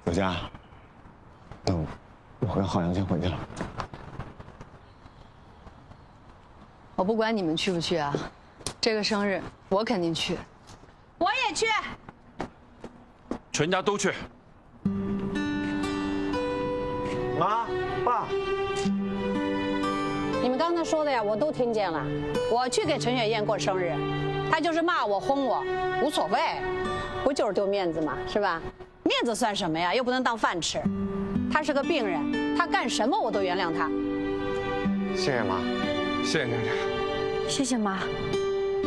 有佳，那我跟浩洋先回去了。 我不管你们去不去啊，这个生日我肯定去。 我也去。 全家都去。 妈，爸， 你们刚才说的呀，我都听见了。我去给陈雪燕过生日，她就是骂我、轰我，无所谓，不就是丢面子嘛，是吧？面子算什么呀？又不能当饭吃。她是个病人，她干什么我都原谅她。 谢谢妈， 谢谢奶奶。 谢谢妈。